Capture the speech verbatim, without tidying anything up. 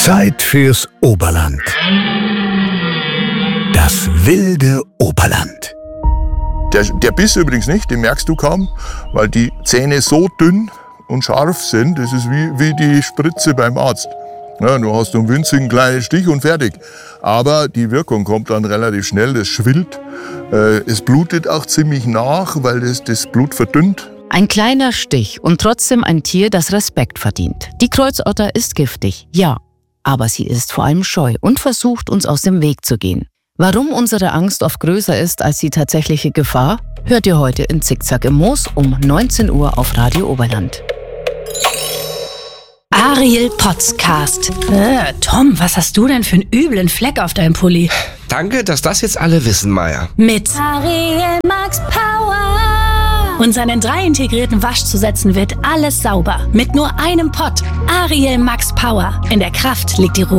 Zeit fürs Oberland. Das wilde Oberland. Der, der Biss übrigens nicht, den merkst du kaum, weil die Zähne so dünn und scharf sind. Das ist wie, wie die Spritze beim Arzt. Ja, du hast einen winzigen kleinen Stich und fertig. Aber die Wirkung kommt dann relativ schnell, das schwillt. Äh, es blutet auch ziemlich nach, weil das, das Blut verdünnt. Ein kleiner Stich und trotzdem ein Tier, das Respekt verdient. Die Kreuzotter ist giftig, ja. Aber sie ist vor allem scheu und versucht, uns aus dem Weg zu gehen. Warum unsere Angst oft größer ist als die tatsächliche Gefahr, hört ihr heute in Zickzack im Moos um neunzehn Uhr auf Radio Oberland. Ariel Podcast. Äh, Tom, was hast du denn für einen üblen Fleck auf deinem Pulli? Danke, dass das jetzt alle wissen, Maya. Mit Ariel Max Power. Und seinen drei integrierten Waschzusätzen wird alles sauber. Mit nur einem Pott. Ariel Max Power. In der Kraft liegt die Ruhe.